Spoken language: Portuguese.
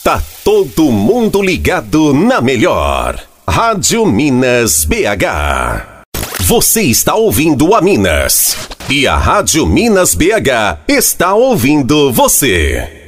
Tá todo mundo ligado na melhor. Rádio Minas BH. Você está ouvindo a Minas. E a Rádio Minas BH está ouvindo você.